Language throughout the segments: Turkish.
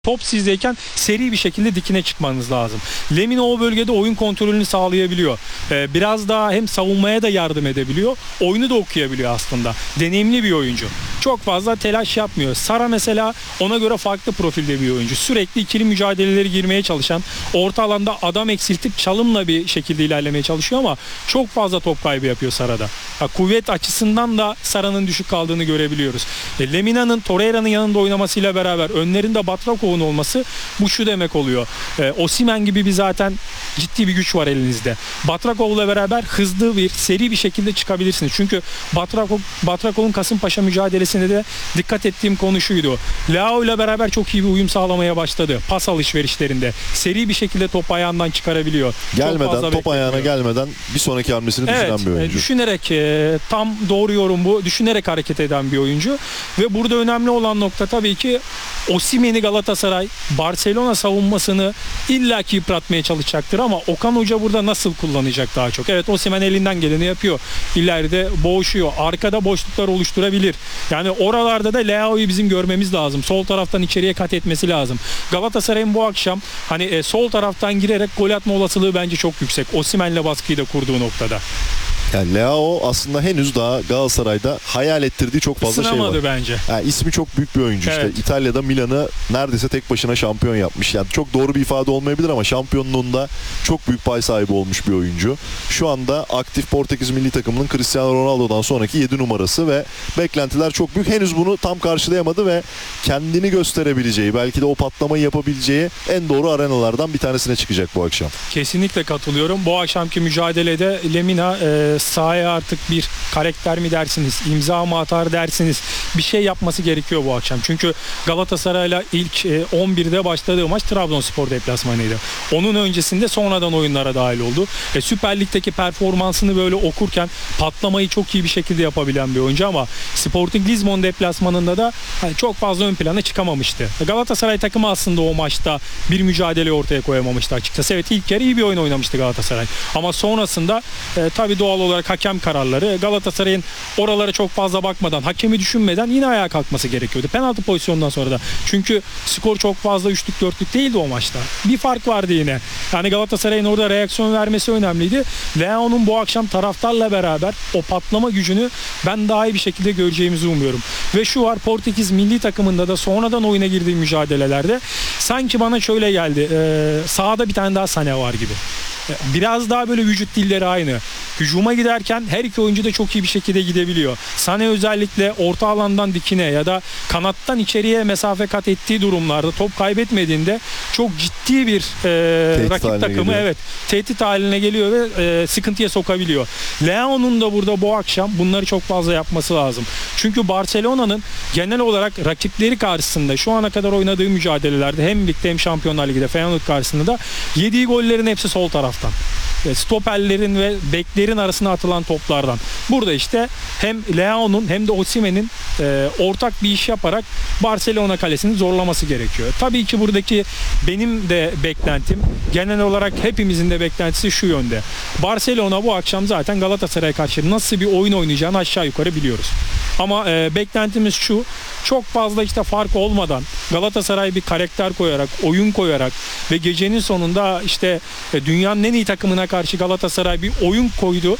Top sizdeyken seri bir şekilde dikine çıkmanız lazım. Lemina o bölgede oyun kontrolünü sağlayabiliyor. Biraz daha hem savunmaya da yardım edebiliyor. Oyunu da okuyabiliyor aslında. Deneyimli bir oyuncu. Çok fazla telaş yapmıyor. Sara mesela ona göre farklı profilde bir oyuncu. Sürekli ikili mücadeleleri girmeye çalışan, orta alanda adam eksiltip çalımla bir şekilde ilerlemeye çalışıyor ama çok fazla top kaybı yapıyor Sara'da. Kuvvet açısından da Sara'nın düşük kaldığını görebiliyoruz. Lemina'nın Torreira'nın yanında oynamasıyla beraber önlerinde Batrakov'un olması bu şu demek oluyor. Osimhen gibi bir zaten ciddi bir güç var elinizde. Batrakov'la beraber hızlı bir seri bir şekilde çıkabilirsiniz. Çünkü Batrakov'un Kasımpaşa mücadelesinde de dikkat ettiğim konu şuydu. Leao ile beraber çok iyi bir uyum sağlamaya başladı. Pas alışverişlerinde. Seri bir şekilde top ayağından çıkarabiliyor. Top ayağına gelmeden bir sonraki hamlesini düşünen bir oyuncu. Düşünerek tam doğru yorum bu. Düşünerek hareket eden bir oyuncu. Ve burada önemli olan nokta tabii ki Osimhen'i Galatasaray Barcelona savunmasını illaki yıpratmaya çalışacaktır ama Okan Hoca burada nasıl kullanacak daha çok? Evet, Osimhen elinden geleni yapıyor. İleride boğuşuyor. Arkada boşluklar oluşturabilir. Yani oralarda da Leao'yu bizim görmemiz lazım. Sol taraftan içeriye kat etmesi lazım. Galatasaray'ın bu akşam sol taraftan girerek gol atma olasılığı bence çok yüksek. Osimhen'le baskıyı da kurduğu noktada. Yani Leao aslında henüz daha Galatasaray'da hayal ettirdiği çok fazla şey var. Bence. Yani ismi çok büyük bir oyuncu. Evet. İşte İtalya'da Milan'ı neredeyse tek başına şampiyon yapmış. Yani çok doğru bir ifade olmayabilir ama şampiyonluğunda çok büyük pay sahibi olmuş bir oyuncu. Şu anda aktif Portekiz milli takımının Cristiano Ronaldo'dan sonraki 7 numarası ve beklentiler çok büyük. Henüz bunu tam karşılayamadı ve kendini gösterebileceği, belki de o patlamayı yapabileceği en doğru arenalardan bir tanesine çıkacak bu akşam. Kesinlikle katılıyorum. Bu akşamki mücadelede Lemina sahaya artık bir karakter mi dersiniz, imza mı atar dersiniz, bir şey yapması gerekiyor bu akşam. Çünkü Galatasaray'la ilk 11'de başladığı maç Trabzonspor deplasmanıydı. Onun öncesinde sonradan oyunlara dahil oldu. Süper Lig'deki performansını böyle okurken patlamayı çok iyi bir şekilde yapabilen bir oyuncu ama Sporting Lisbon deplasmanında da çok fazla ön plana çıkamamıştı. Galatasaray takımı aslında o maçta bir mücadele ortaya koyamamıştı açıkçası. Evet, ilk yarı iyi bir oyun oynamıştı Galatasaray. Ama sonrasında tabii doğal olarak hakem kararları, Galatasaray'ın oralara çok fazla bakmadan, hakemi düşünmeden yine ayağa kalkması gerekiyordu. Penaltı pozisyonundan sonra da. Çünkü skor çok fazla üçlük dörtlük değildi o maçta. Bir fark vardı yine. Yani Galatasaray'ın orada reaksiyon vermesi önemliydi. Leao'nun bu akşam taraftarla beraber o patlama gücünü ben daha iyi bir şekilde göreceğimizi umuyorum. Ve şu var, Portekiz milli takımında da sonradan oyuna girdiği mücadelelerde sanki bana şöyle geldi. Sahada bir tane daha Sané var gibi. Biraz daha böyle vücut dilleri aynı. Hücuma giderken her iki oyuncu da çok iyi bir şekilde gidebiliyor. Sané özellikle orta alandan dikine ya da kanattan içeriye mesafe kat ettiği durumlarda top kaybetmediğinde çok ciddi bir rakip takımı tehdit haline geliyor ve sıkıntıya sokabiliyor. Leao'nun da burada bu akşam bunları çok fazla yapması lazım. Çünkü Barcelona'nın genel olarak rakipleri karşısında şu ana kadar oynadığı mücadelelerde hem ligde hem Şampiyonlar Ligi'de Feyenoord karşısında da yediği gollerin hepsi sol taraftan. Stoperlerin ve beklerin arasına atılan toplardan. Burada işte hem Leao'nun hem de Osimhen'in ortak bir iş yaparak Barcelona kalesini zorlaması gerekiyor. Tabii ki buradaki benim de beklentim, genel olarak hepimizin de beklentisi şu yönde. Barcelona bu akşam zaten Galatasaray'a karşı nasıl bir oyun oynayacağını aşağı yukarı biliyoruz. Ama beklentimiz şu, çok fazla işte fark olmadan Galatasaray bir karakter koyarak, oyun koyarak ve gecenin sonunda işte dünyanın en iyi takımına karşı Galatasaray bir oyun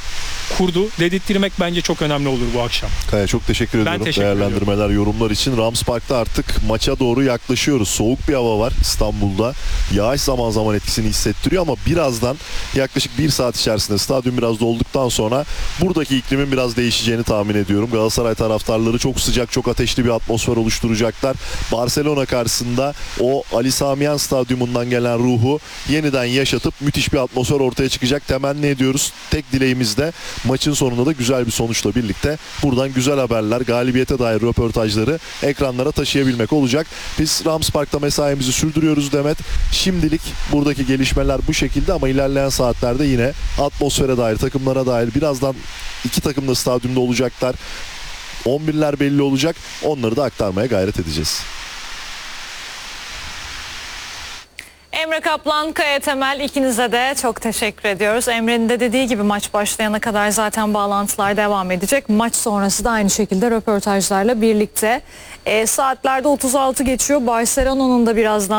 kurdu dedirttirmek bence çok önemli olur bu akşam. Kaya, çok teşekkür ediyorum değerlendirmeler, yorumlar için. Rams Park'ta artık maça doğru yaklaşıyoruz. Soğuk bir hava var İstanbul'da. Yağış zaman zaman etkisini hissettiriyor ama birazdan yaklaşık 1 saat içerisinde stadyum biraz dolduktan sonra buradaki iklimin biraz değişeceğini tahmin ediyorum. Galatasaray taraftarları çok sıcak, çok ateşli bir atmosfer oluşturacaklar. Barcelona karşısında o Ali Sami Yen Stadyumundan gelen ruhu yeniden yaşatıp müthiş bir atmosfer ortaya çıkacak. Temenni ediyoruz. Tek dileğimiz de maçın sonunda da güzel bir sonuçla birlikte buradan güzel haberler, galibiyete dair röportajları ekranlara taşıyabilmek olacak. Biz Rams Park'ta mesaimizi sürdürüyoruz Demet. Şimdilik buradaki gelişmeler bu şekilde ama ilerleyen saatlerde yine atmosfere dair, takımlara dair birazdan iki takım da stadyumda olacaklar. 11'ler belli olacak. Onları da aktarmaya gayret edeceğiz. Emre Kaplan, Kaya Temel, ikinize de çok teşekkür ediyoruz. Emre'nin de dediği gibi maç başlayana kadar zaten bağlantılar devam edecek. Maç sonrası da aynı şekilde röportajlarla birlikte. Saatlerde 36 geçiyor. Barcelona'nın da birazdan